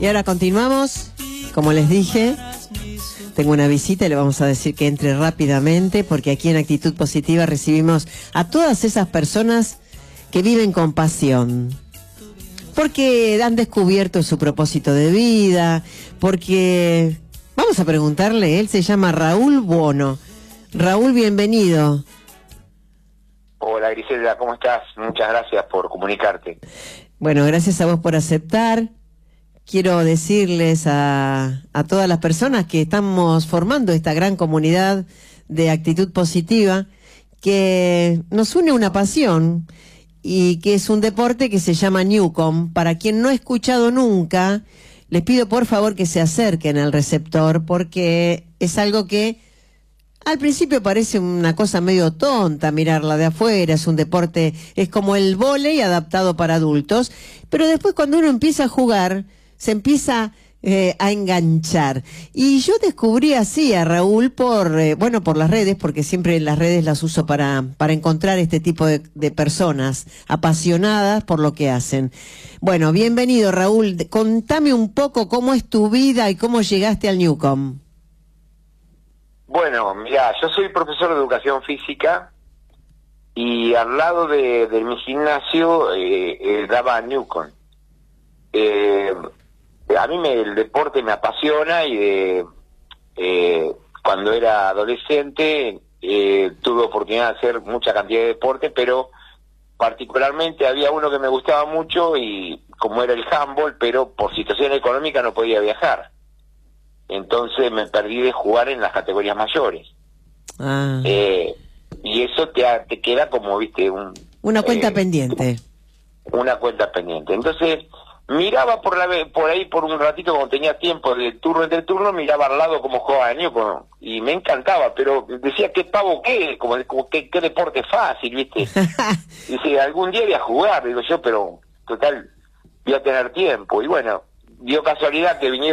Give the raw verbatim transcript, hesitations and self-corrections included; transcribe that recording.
Y ahora continuamos, como les dije, tengo una visita y le vamos a decir que entre rápidamente, porque aquí en Actitud Positiva recibimos a todas esas personas que viven con pasión, porque han descubierto su propósito de vida, porque, vamos a preguntarle, él se llama Raúl Buono. Raúl, bienvenido. Hola Griselda, ¿cómo estás? Muchas gracias por comunicarte. Bueno, gracias a vos por aceptar. Quiero decirles a, a todas las personas que estamos formando esta gran comunidad de Actitud Positiva que nos une una pasión y que es un deporte que se llama Newcomb. Para quien no ha escuchado nunca, les pido por favor que se acerquen al receptor, porque es algo que al principio parece una cosa medio tonta mirarla de afuera, es un deporte, es como el vóley adaptado para adultos, pero después cuando uno empieza a jugar, se empieza eh, a enganchar. Y yo descubrí así a Raúl por, eh, bueno, por las redes, porque siempre las redes las uso para, para encontrar este tipo de, de personas apasionadas por lo que hacen. Bueno, bienvenido Raúl, contame un poco cómo es tu vida y cómo llegaste al Newcomb. Bueno, mira, yo soy profesor de educación física y al lado de, de mi gimnasio eh, eh, daba Newcomb. Eh, a mí me, el deporte me apasiona y de, eh, cuando era adolescente eh, tuve oportunidad de hacer mucha cantidad de deporte, pero particularmente había uno que me gustaba mucho y como era el handball, pero por situación económica no podía viajar. Entonces me perdí de jugar en las categorías mayores. Ah. Eh, y eso te, te queda como, viste, un... Una cuenta eh, pendiente. Una cuenta pendiente. Entonces, miraba por la por ahí por un ratito cuando tenía tiempo, de turno entre turno, miraba al lado cómo jugaba Newcomb, y me encantaba, pero decía, ¿qué pavo qué? Como, como qué, qué deporte fácil, viste. Dice, algún día voy a jugar, digo yo, pero total, voy a tener tiempo. Y bueno, dio casualidad que vinieron